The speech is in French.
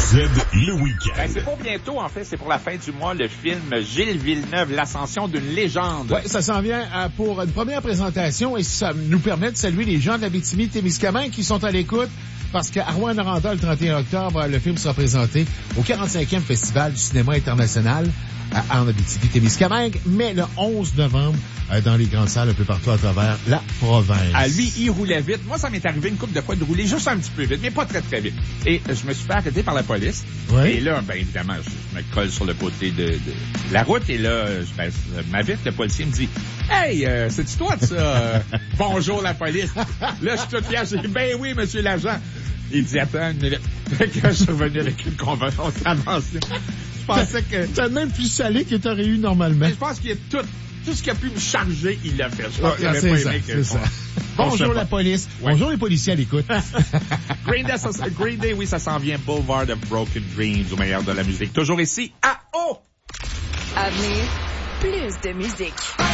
Z, le week-end. Ben, c'est pour bientôt, en fait. C'est pour la fin du mois, le film Gilles Villeneuve, l'ascension d'une légende. Ouais, ça s'en vient pour une première présentation et ça nous permet de saluer les gens de l'Abitibi-Témiscamingue qui sont à l'écoute parce qu'à Rouyn-Noranda, le 31 octobre, le film sera présenté au 45e Festival du cinéma international en Abitibi-Témiscamingue, mais le 11 novembre, dans les grandes salles un peu partout à travers la province. À lui, il roulait vite. Moi, ça m'est arrivé une couple de fois de rouler juste un petit peu vite, mais pas très, très vite. Et je me suis fait arrêter par la police. Ouais. Et là, ben évidemment, je me colle sur le côté de la route et là, je m'invite, le policier me dit « Hey, c'est-tu toi de ça? Bonjour la police. » Là, je suis tout fier. Je dis « Ben oui, monsieur l'agent. » Il dit « Attends une minute. » Fait que je suis revenu avec une convention avancée. Je pensais que... T'as même plus salé que t'aurais eu normalement. Mais je pense qu'il y a tout ce qu'il a pu me charger, il l'a fait. Je pense qu'il avait c'est pas ça, aimé que... c'est ça. Bonjour la police. Ouais. Bonjour les policiers à l'écoute. Green Day, oui, ça s'en vient. Boulevard of Broken Dreams, au meilleur de la musique. Toujours ici, à O! À venir, plus de musique.